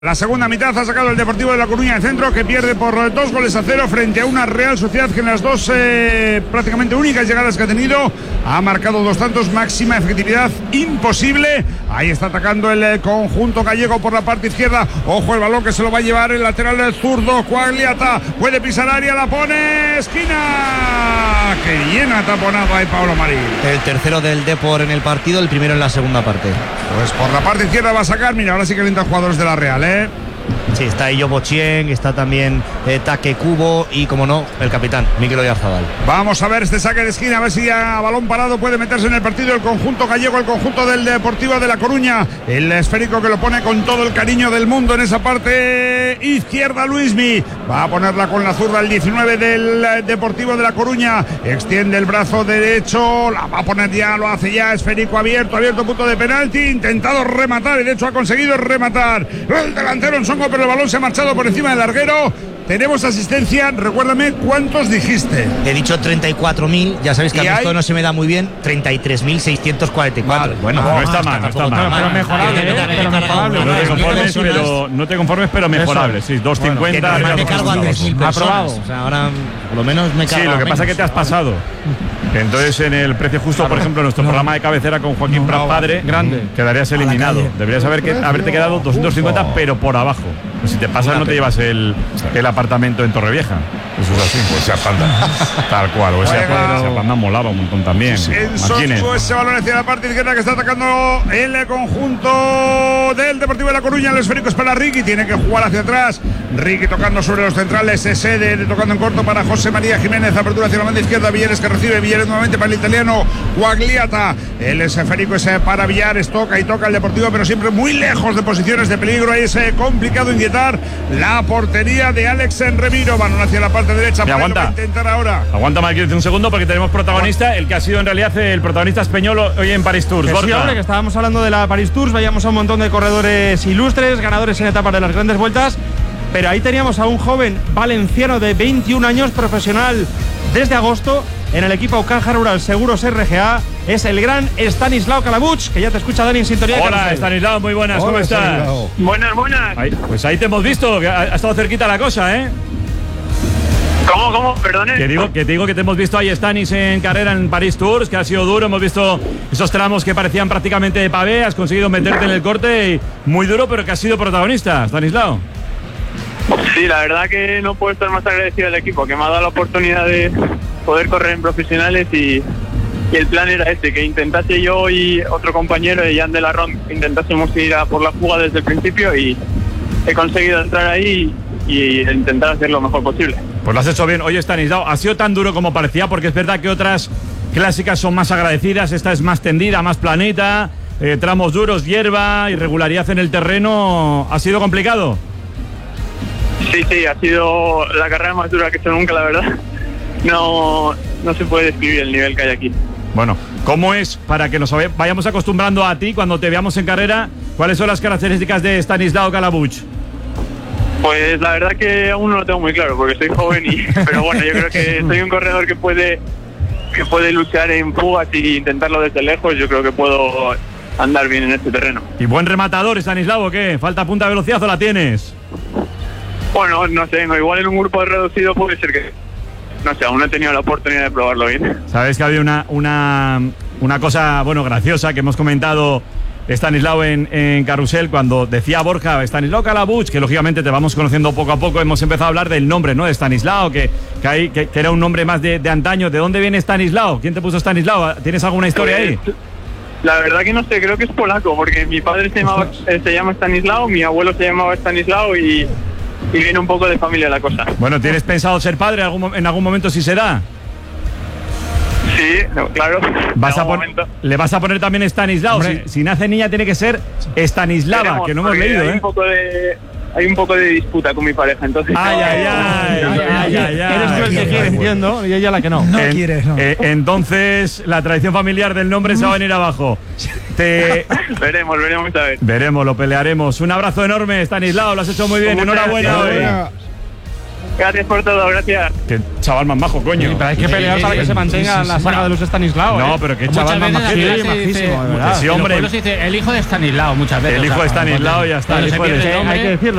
La segunda mitad ha sacado el Deportivo de La Coruña de centro, que pierde por 2-0 frente a una Real Sociedad que en las dos prácticamente únicas llegadas que ha tenido ha marcado 2 tantos, máxima efectividad imposible. Ahí está atacando el conjunto gallego por la parte izquierda. Ojo el balón que se lo va a llevar el lateral del zurdo, Quagliata. Puede pisar área, la pone, esquina. Que bien ha taponado ahí Pablo Marín. El tercero del Depor en el partido, el primero en la segunda parte. Pues por la parte izquierda va a sacar, mira, ahora sí que entran jugadores de la Real, Sí, está ahí Yobo Chien, está también Take Kubo y, como no, el capitán, Mikel Oyarzabal. Vamos a ver este saque de esquina, a ver si a balón parado puede meterse en el partido el conjunto gallego, el conjunto del Deportivo de La Coruña. El esférico que lo pone con todo el cariño del mundo en esa parte izquierda, Luismi. Va a ponerla con la zurda el 19 del Deportivo de La Coruña. Extiende el brazo derecho, la va a poner ya, lo hace ya, esférico abierto, punto de penalti. Intentado rematar y de hecho ha conseguido rematar el delantero en Songo, pero el balón se ha marchado por encima del larguero. Tenemos asistencia, recuérdame cuántos dijiste. He dicho 34.000, ya sabéis que a mí esto no se me da muy bien. 33.644. Vale. Bueno, no está mal, no está mal. Pero mejorable. No te conformes, pero mejorable. Sí, 2.50. Me cargo a 3.000 personas. Aprobado. O sea, ahora por lo menos me cargo. Sí, lo que pasa es que te has pasado. Entonces, en el precio justo, por ejemplo, nuestro programa de cabecera con Joaquín Prat padre, quedarías eliminado. Deberías haberte quedado 250, pero por abajo. Pues si te pasas, no te llevas el apartamento en Torrevieja. Eso es así. Pues se apanda. Tal cual. O ese apanda molaba un montón también. En Sonso, ese balón hacia la parte izquierda que está atacando el conjunto del Deportivo de La Coruña. El esférico es para Ricky, tiene que jugar hacia atrás. Ricky tocando sobre los centrales, Sede tocando en corto para José María Jiménez. Apertura hacia la banda izquierda, Villares que recibe, Villares nuevamente para el italiano Quagliata. El esférico es para Villares, toca y toca el Deportivo, pero siempre muy lejos de posiciones de peligro. Ahí es complicado inquietar la portería de Alex Remiro. Balón hacia la parte derecha. Aguanta. Intentar ahora. Aguanta, Marqués, un segundo, porque tenemos protagonista, el que ha sido en realidad el protagonista español hoy en Paris Tours. Sí, hombre, que estábamos hablando de la Paris Tours, vayamos a un montón de corredores ilustres, ganadores en etapas de las grandes vueltas, pero ahí teníamos a un joven valenciano de 21 años, profesional desde agosto en el equipo Caja Rural Seguros RGA. Es el gran Stanislao Calabuch, que ya te escucha Dani en sintonía. Hola, Stanislao, muy buenas. Hola, ¿cómo estás? Buenas. Pues ahí te hemos visto, ha estado cerquita la cosa, ¿eh? ¿Cómo? Perdone. Que te digo que te hemos visto ahí, Stanis, en carrera en Paris Tours, que ha sido duro. Hemos visto esos tramos que parecían prácticamente de pavé. Has conseguido meterte en el corte, y muy duro, pero que has sido protagonista, Stanislao. Sí, la verdad que no puedo estar más agradecido al equipo, que me ha dado la oportunidad de poder correr en profesionales, y el plan era que intentase yo y otro compañero, Jan de la Ron, intentásemos ir a por la fuga desde el principio, y he conseguido entrar ahí y intentar hacer lo mejor posible. Pues lo has hecho bien. Oye, Stanislao, ¿ha sido tan duro como parecía? Porque es verdad que otras clásicas son más agradecidas, esta es más tendida, más planita, tramos duros, hierba, irregularidad en el terreno. ¿Ha sido complicado? Sí, ha sido la carrera más dura que he hecho nunca, la verdad. No se puede describir el nivel que hay aquí. Bueno, ¿cómo es, para que nos vayamos acostumbrando a ti cuando te veamos en carrera, cuáles son las características de Stanislao Calabuch? Pues la verdad que aún no lo tengo muy claro, porque soy joven, pero bueno, yo creo que soy un corredor que puede luchar en fugas y intentarlo desde lejos. Yo creo que puedo andar bien en este terreno. ¿Y buen rematador, Stanislao, o qué? ¿Falta punta de velocidad o la tienes? Bueno, no sé, igual en un grupo reducido puede ser que... No sé, aún no he tenido la oportunidad de probarlo bien. Sabes que había una cosa, bueno, graciosa que hemos comentado, Stanislao, en Carrusel, cuando decía Borja Stanislao Calabuch, que lógicamente te vamos conociendo poco a poco. Hemos empezado a hablar del nombre, ¿no? De Stanislao, que era un nombre más de antaño. ¿De dónde viene Stanislao? ¿Quién te puso Stanislao? ¿Tienes alguna historia ahí? La verdad que no sé, creo que es polaco, porque mi padre se llama Stanislao, mi abuelo se llamaba Stanislao, y viene un poco de familia la cosa. Bueno, ¿tienes pensado ser padre en algún momento, si se da? Sí, claro. ¿Le vas a poner también Stanislao? Si nace niña tiene que ser Stanislava, que no hemos leído, Hay un poco de disputa con mi pareja, entonces... Ay. Eres tú el que quiere, entiendo, y ella la que no. No quieres, no. Entonces, la tradición familiar del nombre se va a venir abajo. Veremos a ver. Veremos, lo pelearemos. Un abrazo enorme, Stanislao, lo has hecho muy bien. Enhorabuena hoy. Gracias por todo, gracias. Qué chaval más majo, coño. Sí, pero hay que pelear para que se mantenga la saga de los Stanislao. No, pero qué Muchas chaval más veces majito. la Sí, frase dice- majísimo, de verdad. Sí, en los hombre. pueblos se dice el hijo de Stanislao muchas veces. El hijo de Stanislao, ya está, cuando el se hijo de- pierde el Hay nombre, que decirlo.